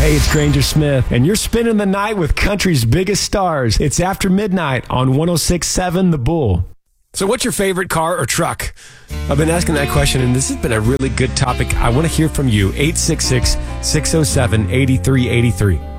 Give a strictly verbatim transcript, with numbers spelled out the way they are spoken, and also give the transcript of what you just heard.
Hey, it's Granger Smith, and you're spending the night with country's biggest stars. It's After Midnight on one oh six point seven The Bull. So what's your favorite car or truck? I've been asking that question, and this has been a really good topic. I want to hear from you. eight six six, six oh seven, eight three eight three.